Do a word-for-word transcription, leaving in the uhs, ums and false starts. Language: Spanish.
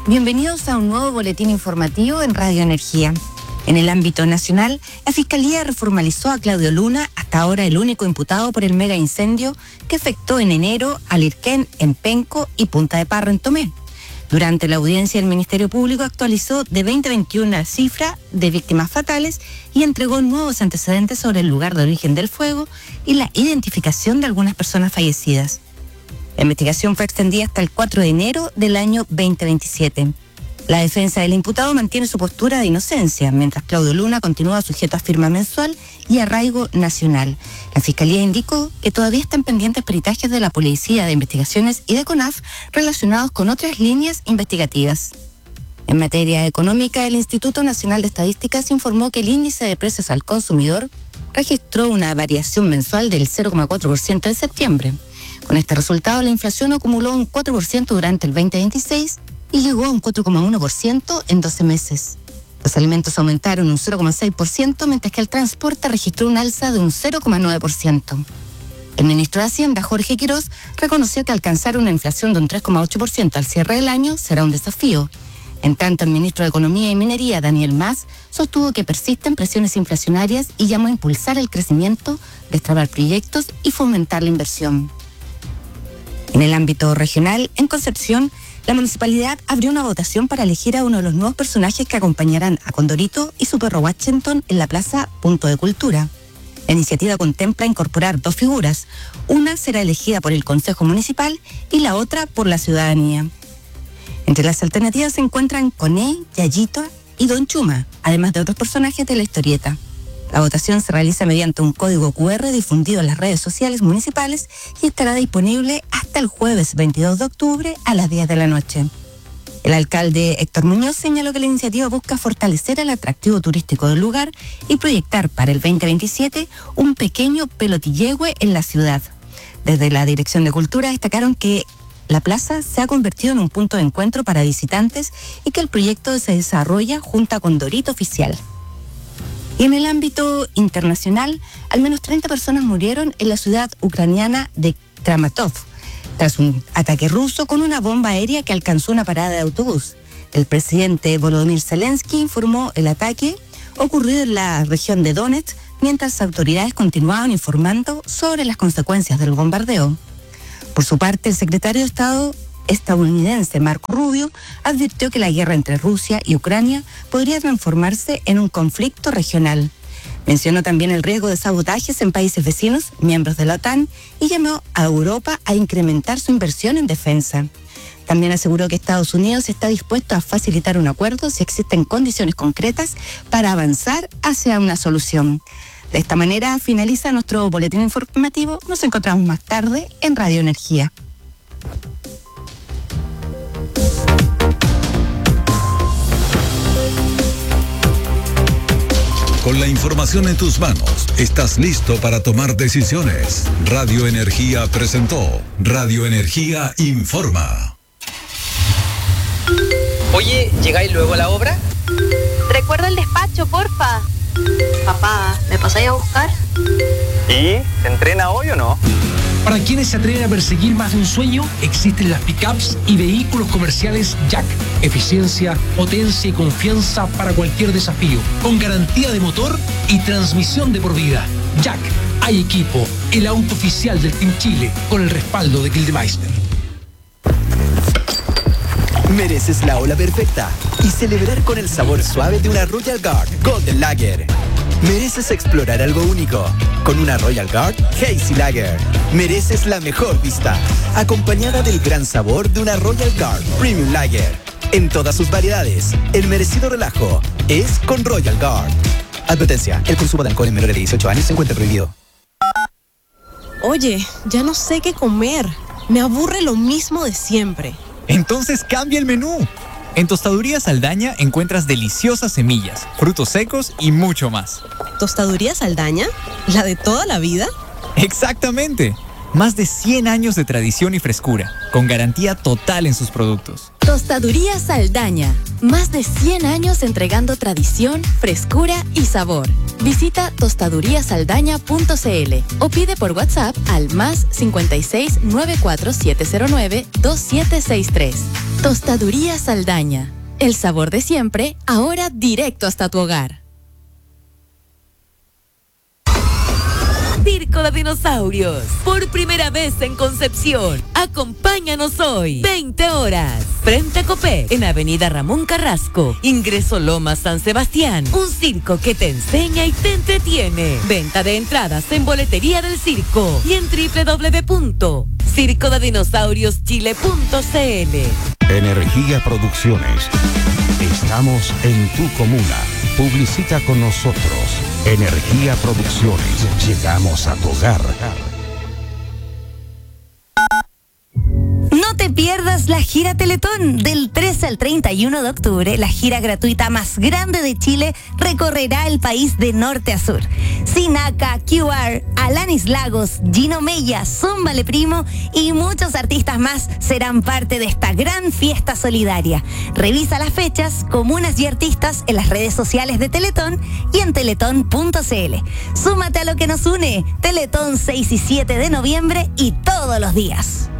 Bienvenidos a un nuevo boletín informativo en Radio Energía. En el ámbito nacional, la Fiscalía reformalizó a Claudio Luna, hasta ahora el único imputado por el mega incendio que afectó en enero a Lirquén en Penco y Punta de Parra en Tomé. Durante la audiencia, el Ministerio Público actualizó de veinte veintiuno la cifra de víctimas fatales y entregó nuevos antecedentes sobre el lugar de origen del fuego y la identificación de algunas personas fallecidas. La investigación fue extendida hasta el cuatro de enero del año veinte veintisiete. La defensa del imputado mantiene su postura de inocencia, mientras Claudio Luna continúa sujeto a firma mensual y arraigo nacional. La Fiscalía indicó que todavía están pendientes peritajes de la Policía de Investigaciones y de CONAF relacionados con otras líneas investigativas. En materia económica, el Instituto Nacional de Estadísticas informó que el índice de precios al consumidor registró una variación mensual del cero coma cuatro por ciento en septiembre. Con este resultado, la inflación acumuló un cuatro por ciento durante el veinte veintiséis y llegó a un cuatro coma uno por ciento en doce meses. Los alimentos aumentaron un cero coma seis por ciento, mientras que el transporte registró un alza de un cero coma nueve por ciento. El ministro de Hacienda, Jorge Quirós, reconoció que alcanzar una inflación de un tres coma ocho por ciento al cierre del año será un desafío. En tanto, el ministro de Economía y Minería, Daniel Mas, sostuvo que persisten presiones inflacionarias y llamó a impulsar el crecimiento, destrabar proyectos y fomentar la inversión. En el ámbito regional, en Concepción, la municipalidad abrió una votación para elegir a uno de los nuevos personajes que acompañarán a Condorito y su perro Washington en la Plaza Punto de Cultura. La iniciativa contempla incorporar dos figuras. Una será elegida por el Consejo Municipal y la otra por la ciudadanía. Entre las alternativas se encuentran Coné, Yayito y Don Chuma, además de otros personajes de la historieta. La votación se realiza mediante un código cu erre difundido en las redes sociales municipales y estará disponible hasta el jueves veintidós de octubre a las diez de la noche. El alcalde Héctor Muñoz señaló que la iniciativa busca fortalecer el atractivo turístico del lugar y proyectar para el veinte veintisiete un pequeño pelotillehue en la ciudad. Desde la Dirección de Cultura destacaron que la plaza se ha convertido en un punto de encuentro para visitantes y que el proyecto se desarrolla junto a Condorito Oficial. Y en el ámbito internacional, al menos treinta personas murieron en la ciudad ucraniana de Kramatov, tras un ataque ruso con una bomba aérea que alcanzó una parada de autobús. El presidente Volodymyr Zelensky informó el ataque ocurrido en la región de Donetsk, mientras autoridades continuaban informando sobre las consecuencias del bombardeo. Por su parte, el secretario de Estado estadounidense Marco Rubio advirtió que la guerra entre Rusia y Ucrania podría transformarse en un conflicto regional. Mencionó también el riesgo de sabotajes en países vecinos, miembros de la OTAN, y llamó a Europa a incrementar su inversión en defensa. También aseguró que Estados Unidos está dispuesto a facilitar un acuerdo si existen condiciones concretas para avanzar hacia una solución. De esta manera finaliza nuestro boletín informativo. Nos encontramos más tarde en Radio Energía. Con la información en tus manos, estás listo para tomar decisiones. Radio Energía presentó Radio Energía Informa. Oye, ¿llegáis luego a la obra? Recuerda el despacho, porfa. Papá, ¿me pasáis a buscar? ¿Y se entrena hoy o no? Para quienes se atreven a perseguir más de un sueño, existen las pickups y vehículos comerciales Jack. Eficiencia, potencia y confianza para cualquier desafío, con garantía de motor y transmisión de por vida. Jack, hay equipo, el auto oficial del Team Chile, con el respaldo de Gildemeister. Mereces la ola perfecta y celebrar con el sabor suave de una Royal Guard Golden Lager. Mereces explorar algo único con una Royal Guard Hazy Lager. Mereces la mejor vista, acompañada del gran sabor de una Royal Guard Premium Lager. En todas sus variedades, el merecido relajo es con Royal Guard. Advertencia, el consumo de alcohol en menores de dieciocho años se encuentra prohibido. Oye, ya no sé qué comer. Me aburre lo mismo de siempre. Entonces cambia el menú. En Tostaduría Saldaña encuentras deliciosas semillas, frutos secos y mucho más. ¿Tostaduría Saldaña? ¿La de toda la vida? Exactamente. Más de cien años de tradición y frescura, con garantía total en sus productos. Tostaduría Saldaña. Más de cien años entregando tradición, frescura y sabor. Visita tostaduría saldaña punto c l o pide por WhatsApp al más cincuenta y seis, noventa y cuatro, setecientos nueve, veintisiete sesenta y tres. Tostaduría Saldaña. El sabor de siempre, ahora directo hasta tu hogar. Circo de Dinosaurios, por primera vez en Concepción. Acompáñanos hoy, veinte horas, frente a Copé, en Avenida Ramón Carrasco, ingreso Loma San Sebastián. Un circo que te enseña y te entretiene. Venta de entradas en boletería del circo y en doble u doble u doble u punto circo de dinosaurios chile punto c l. Energía Producciones. Estamos en tu comuna. Publicita con nosotros. Energía Producciones. Llegamos a tu hogar. No te pierdas la gira Teletón. Del trece al treinta y uno de octubre, la gira gratuita más grande de Chile recorrerá el país de norte a sur. Sinaka, Q R, Alanis Lagos, Gino Mella, Zúmbale Primo y muchos artistas más serán parte de esta gran fiesta solidaria. Revisa las fechas, comunas y artistas en las redes sociales de Teletón y en teletón punto c l. Súmate a lo que nos une. Teletón seis y siete de noviembre y todos los días.